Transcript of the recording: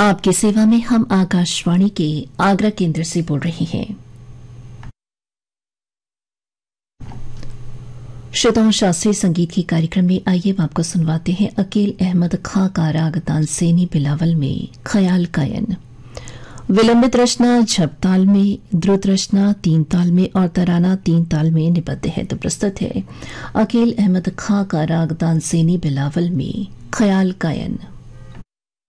आपकी सेवा में हम आकाशवाणी के आगरा केंद्र से बोल रहे हैं। श्रोताओं, शास्त्रीय संगीत के कार्यक्रम में आइए हम आपको सुनवाते हैं अकील अहमद खां का राग तानसेनी बिलावल में ख्याल कायन। विलंबित रचना झपताल में, द्रुत रचना 3 ताल में और तराना 3 ताल में निबद्ध है। तो प्रस्तुत है अकील अहमद खां का राग तानसेनी बिलावल में ख्याल कायन।